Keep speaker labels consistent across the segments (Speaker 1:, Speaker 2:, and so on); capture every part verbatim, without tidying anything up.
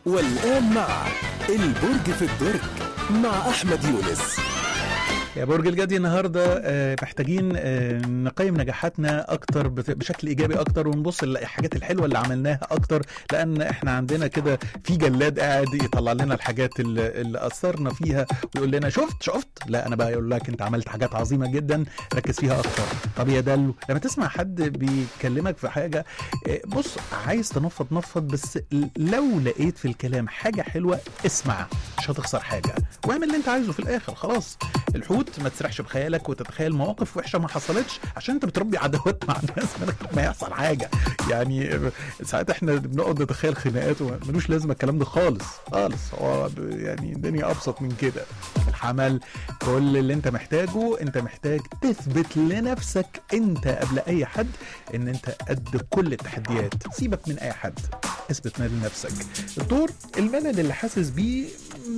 Speaker 1: والآن مع البرج في الدرج مع أحمد يونس.
Speaker 2: يا برج الجدي النهارده آه محتاجين آه نقيم نجاحاتنا اكتر بشكل ايجابي اكتر، ونبص للحاجات الحلوه اللي عملناها اكتر، لان احنا عندنا كده في جلاد قاعد يطلع لنا الحاجات اللي, اللي اثرنا فيها ويقول لنا شفت شفت لا انا بقى يقول لك انت عملت حاجات عظيمه جدا ركز فيها اكتر. طب يا دلو لما تسمع حد بيكلمك في حاجه آه بص عايز تنفض نفض، بس لو لقيت في الكلام حاجه حلوه اسمع، مش هتخسر حاجه، واعمل اللي انت عايزه في الاخر. خلاص الحوت ما تسرحش بخيالك وتتخيل مواقف وحشه ما حصلتش عشان انت بتربي عداوات مع الناس ما يحصل حاجه. يعني ساعات احنا بنقعد نتخيل خناقات وملوش لازمه الكلام ده خالص خالص. هو يعني الدنيا ابسط من كده. الحمل كل اللي انت محتاجه، انت محتاج تثبت لنفسك انت قبل اي حد ان انت قد كل التحديات، سيبك من اي حد، اثبت لنفسك. الدور الملل اللي حاسس بيه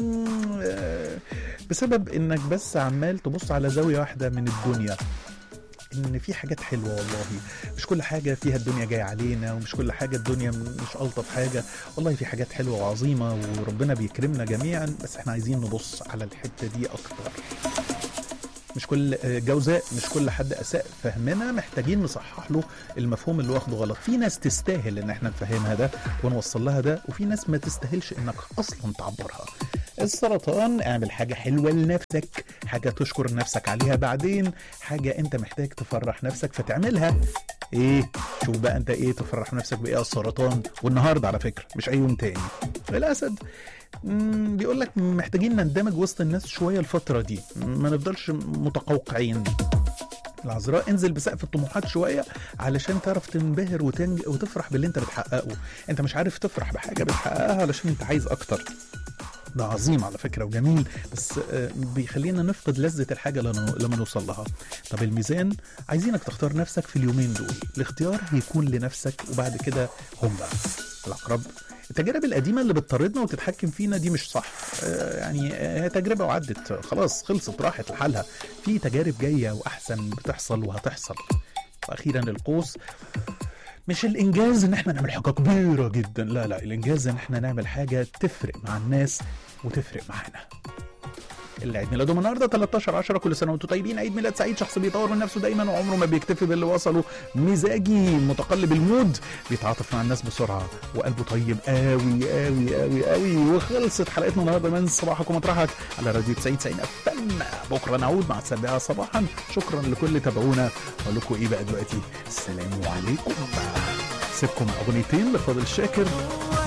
Speaker 2: بسبب انك بس عمال تبص على زاوية واحدة من الدنيا، ان في حاجات حلوة والله، مش كل حاجة فيها الدنيا جاية علينا، ومش كل حاجة الدنيا مش ألطف حاجة. والله في حاجات حلوة وعظيمة وربنا بيكرمنا جميعا، بس احنا عايزين نبص على الحتة دي اكتر. مش كل جوزاء، مش كل حد أساء فهمنا، محتاجين نصحح له المفهوم اللي واخده غلط. في ناس تستاهل ان احنا نفهمها ده ونوصل لها ده، وفي ناس ما تستاهلش انك اصلا تعبرها. السرطان اعمل حاجة حلوة لنفسك، حاجة تشكر نفسك عليها بعدين، حاجة انت محتاج تفرح نفسك فتعملها. ايه شوف بقى انت ايه تفرح نفسك بايه السرطان، والنهاردة على فكرة مش اي يوم تاني. الاسد بيقول لك محتاجين نندمج وسط الناس شوية الفترة دي، ما نفضلش متقوقعين. العذراء انزل بسقف الطموحات شوية علشان تعرف تنبهر وتنج... وتفرح باللي انت بتحققه. انت مش عارف تفرح بحاجة بتحققها علشان انت عايز اكتر، ده عظيم على فكرة وجميل، بس بيخلينا نفقد لذة الحاجة لما نوصل لها. طب الميزان عايزينك تختار نفسك في اليومين دول، الاختيار هيكون لنفسك وبعد كده هم. العقرب التجارب القديمة اللي بتطردنا وتتحكم فينا دي مش صح، يعني هي تجربة وعدت خلاص خلصت راحت لحالها. في تجارب جاية وأحسن بتحصل وهتحصل. وأخيرا القوس مش الإنجاز إن احنا نعمل حاجة كبيرة جدا، لا لا، الإنجاز إن احنا نعمل حاجة تفرق مع الناس وتفرق معانا. اللي عيد ميلاده النهارده تلتاشر عشرة، كل سنه وانتم طيبين، عيد ميلاد سعيد. شخص بيطور من نفسه دايما وعمره ما بيكتفي باللي وصله، مزاجي متقلب المود، بيتعاطف مع الناس بسرعه وقلبه طيب قوي قوي قوي قوي. وخلصت حلقتنا النهارده من صباحك ومطرحك على راديو تسعين تسعين اف ام. بكره نعود مع السابعه صباحا. شكرا لكل اللي تابعونا. اقول لكم ايه بقى دلوقتي، السلام عليكم. سيبكم اغنيتين لفاضل شاكر